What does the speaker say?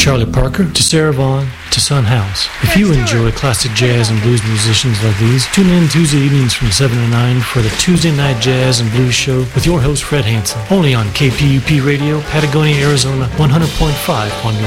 Charlie Parker to Sarah Vaughan to Son House. If you enjoy classic jazz and blues musicians like these, tune in Tuesday evenings from 7 to 9 for the Tuesday Night Jazz and Blues Show with your host Fred Hansen, only on KPUP Radio, Patagonia, Arizona, 100.5 on your